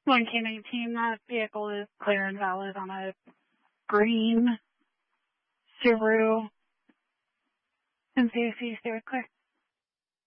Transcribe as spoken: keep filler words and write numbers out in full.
one K nineteen, that vehicle is clear and valid on a green Subaru. And see if you stay with clear.